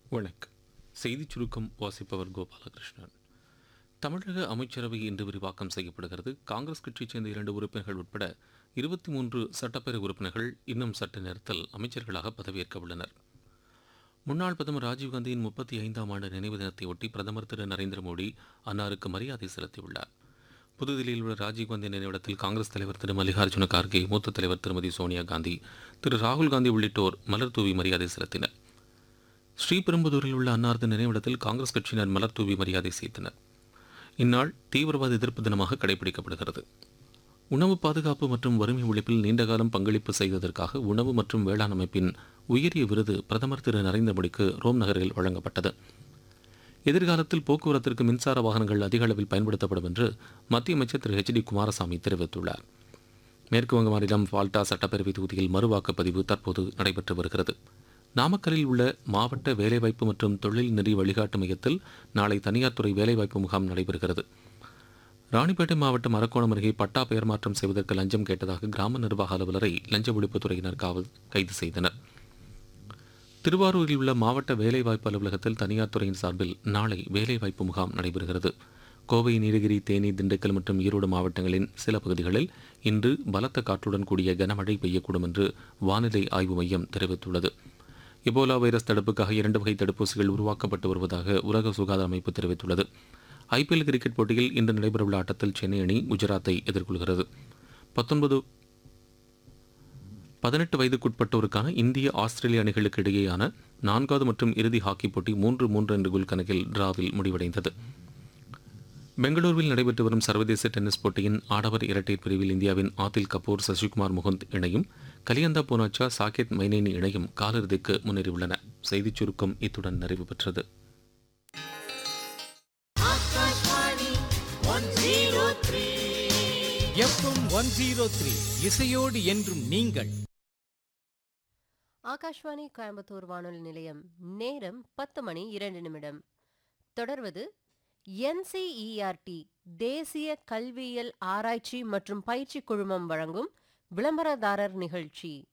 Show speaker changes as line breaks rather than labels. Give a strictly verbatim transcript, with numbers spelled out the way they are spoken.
வணக்கம். செய்திச் சுருக்கம் வாசிப்பவர் கோபாலகிருஷ்ணன். தமிழக அமைச்சரவை இன்று விரிவாக்கம் செய்யப்படுகிறது. காங்கிரஸ் கட்சியைச் சேர்ந்த இரண்டு உறுப்பினர்கள் உட்பட இருபத்தி மூன்று சட்டப்பேரவை உறுப்பினர்கள் இன்னும் சற்று நேரத்தில் அமைச்சர்களாக பதவியேற்க உள்ளனர். முன்னாள் பிரதமர் ராஜீவ்காந்தியின் முப்பத்தி ஐந்தாம் ஆண்டு நினைவு தினத்தையொட்டி பிரதமர் திரு நரேந்திர மோடி அன்னாருக்கு மரியாதை செலுத்தியுள்ளார். புதுதில்லியில் உள்ள ராஜீவ்காந்தி நினைவிடத்தில் காங்கிரஸ் தலைவர் திரு மல்லிகார்ஜுன கார்கே, மூத்த தலைவர் திருமதி சோனியா காந்தி, திரு ராகுல் காந்தி உள்ளிட்டோர் மலர் தூவி மரியாதை செலுத்தினர். ஸ்ரீபெரும்புதூரில் உள்ள அன்னாரது நினைவிடத்தில் காங்கிரஸ் கட்சியினர் மலர் தூவி மரியாதை செய்தனர். இந்நாள் தீவிரவாத எதிர்ப்பு தினமாக கடைபிடிக்கப்படுகிறது. உணவு பாதுகாப்பு மற்றும் வறுமை ஒழிப்பில் நீண்டகாலம் பங்களிப்பு செய்ததற்காக உணவு மற்றும் வேளாண் அமைப்பின் உயரிய விருது பிரதமர் திரு நரேந்திர மோடிக்கு ரோம் நகரில் வழங்கப்பட்டது. எதிர்காலத்தில் போக்குவரத்திற்கு மின்சார வாகனங்கள் அதிக அளவில் பயன்படுத்தப்படும் என்று மத்திய அமைச்சர் திரு ஹெச் டி குமாரசாமி தெரிவித்துள்ளார். மேற்குவங்க மாநிலம் ஃபால்டா சட்டப்பேரவை தொகுதியில் மறுவாக்குப்பதிவு தற்போது நடைபெற்று வருகிறது. நாமக்கல்லில் உள்ள மாவட்ட வேலைவாய்ப்பு மற்றும் தொழில் நெறி வழிகாட்டு மையத்தில் நாளை தனியார் துறை வேலைவாய்ப்பு முகாம் நடைபெறுகிறது. ராணிப்பேட்டை மாவட்டம் அரக்கோணம் அருகே பட்டா பெயர் மாற்றம் செய்வதற்கு லஞ்சம் கேட்டதாக கிராம நிர்வாக அலுவலரை லஞ்ச ஒழிப்புத்துறையினர் காவல் கைது செய்தனர். திருவாரூரில் உள்ள மாவட்ட வேலைவாய்ப்பு அலுவலகத்தில் தனியார் துறையின் சார்பில் நாளை வேலைவாய்ப்பு முகாம் நடைபெறுகிறது. கோவை, நீலகிரி, தேனி, திண்டுக்கல் மற்றும் ஈரோடு மாவட்டங்களின் சில பகுதிகளில் இன்று பலத்த காற்றுடன் கூடிய கனமழை பெய்யக்கூடும் என்று வானிலை ஆய்வு மையம் தெரிவித்துள்ளது. எபோலா வைரஸ் தடுப்புக்காக இரண்டு வகை தடுப்பூசிகள் உருவாக்கப்பட்டு வருவதாக உலக சுகாதார அமைப்பு தெரிவித்துள்ளது. ஐபிஎல் கிரிக்கெட் போட்டியில் இன்று நடைபெறவுள்ள ஆட்டத்தில் சென்னை அணி குஜராத்தை எதிர்கொள்கிறது. பத்தொன்பது பதினெட்டு வயதுக்குட்பட்டோருக்கான இந்திய ஆஸ்திரேலிய அணிகளுக்கு இடையேயான நான்காவது மற்றும் இறுதி ஹாக்கி போட்டி மூன்று மூன்று என்ற கோல் கணக்கில் டிராவில் முடிவடைந்தது. பெங்களூருவில் நடைபெற்று வரும் சர்வதேச டென்னிஸ் போட்டியின் ஆடவர் இரட்டையர் பிரிவில் இந்தியாவின் ஆதில் கபூர், சசிகுமார் முகுந்த் இணையும், கலியந்தா பூனாச்சா, சாகேத் மைனேனி இணையும் காலிறுதிக்கு முன்னேறியுள்ளன. செய்திச் சுருக்கம் இத்துடன் நிறைவு பெற்றது.
இசையோடு என்றும் நீங்கள்.
ஆகாஷ்வாணி கோயம்புத்தூர் வானொலி நிலையம். நேரம் பத்து மணி இரண்டு நிமிடம். தொடர்வது N C E R D தேசிய கல்வியியல் ஆராய்ச்சி மற்றும் பயிற்சி குழுமம் வழங்கும் விளம்பரதாரர் நிகழ்ச்சி.